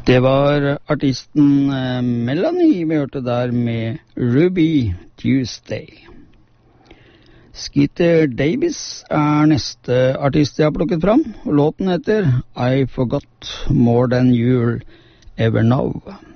Det var artisten Melanie vi hørte der med Ruby Tuesday. Skeeter Davis neste artist jeg har plukket fram, og låten heter I Forgot More Than You'll Ever Know.